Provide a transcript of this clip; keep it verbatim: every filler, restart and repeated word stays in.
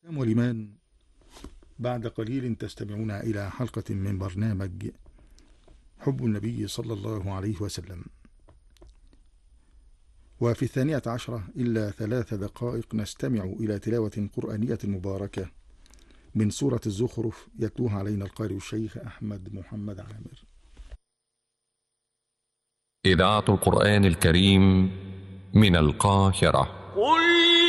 ولمن بعد قليل تستمعون إلى حلقة من برنامج حب النبي صلى الله عليه وسلم، وفي الثانية عشرة إلا ثلاث دقائق نستمع إلى تلاوة قرآنية مباركة من سورة الزخرف يتلوها علينا القارئ الشيخ أحمد محمد عامر. إذاعة القرآن الكريم من القاهرة.